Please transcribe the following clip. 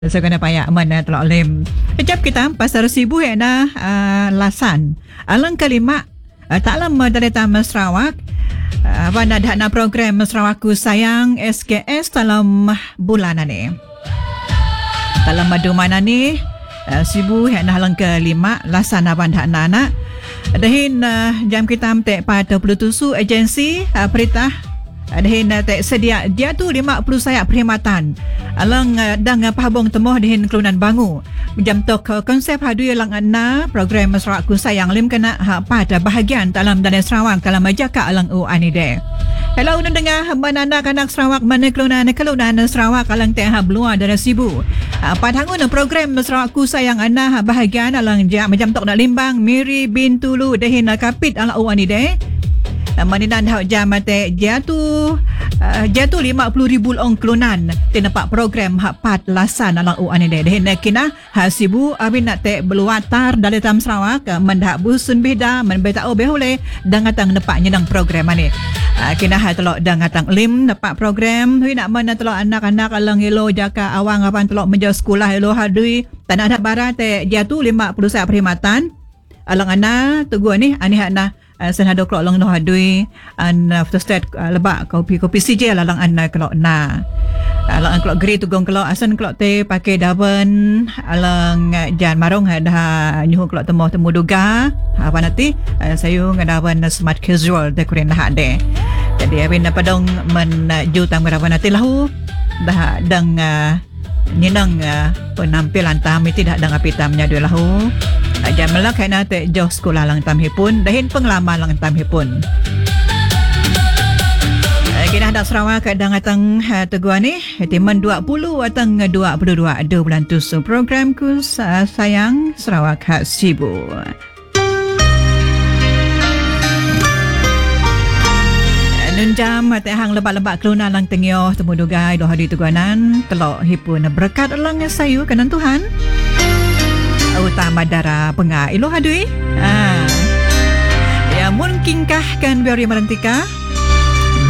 So kena payak mana telok lim. Kejap kita pasar sibu na lasan. Alang kelima tak lama dari Taman Sarawak. Pada dah program Sarawakku Sayang SKS dalam bulan ni. Dalam madu mana ni sibu na alang kelima lasan aban dah anak. Dahin jam kita amtek pada pelutusu agensi perintah. Dahin tak sedia dia tu 50 sayap perkhidmatan alang dang pahabong temoh dahin kelunan bangu jam tok konsep hadu alang anna program Sarawakku Sayang lim kena pada bahagian dalam Danau Sarawak dalam majaka alang anide. Hello dengar mana anak Sarawak mana kelunan Sarawak alang teh belua dari sibu. Padhangun program Sarawakku Sayang anna bahagian alang jam tok nak limbang Miri bin Tulu dahin kapit alang anide. Maninan hak jam mate jatuh 50,000 long kelunan tinampak program hak pat lasan alang uan ini dah kena hasibu abin nak te beluatar dari Taman Sarawak mendak busun beda menbeta behole dang atang nepak nyedang program ni kena ha telok dang atang lim nepak program hui nak mana telok anak-anak alang elo jaka awang apan telok menjauh sekolah elo hadui tanah dak barat te jatuh 50 sayap perkhidmatan alang ana teguh ni ani hak na senado kelok long no hadui an photostat lebak kopi CJ lalang an kelok na alang kelok gri tugong kelok asan kelok te pakai daban alang jan marong dah nyuh kelok temu duga apa nanti sayu ngadaban smart casual dekorin dah de jadi abin padong men jutam ngadaban nanti lahu dah dang ninang penampilan tam tidak dang apitamnya dua lahu jam melak kena te jauh sekolah lang tam hipun dahin pengalaman lang tam hipun kena dak Sarawak kadang atang teguan ni timan 20 atang 22 bulan tusu programku Sayang Sarawak hak sibu. Nun jam te hang lebak-lebak kelunan lang tengyo temu dugai do hadi teguanan telok hipun berkat lang sayu kanan Tuhan utama darah penga ilo hadui ya mungkinkah kan biari merentika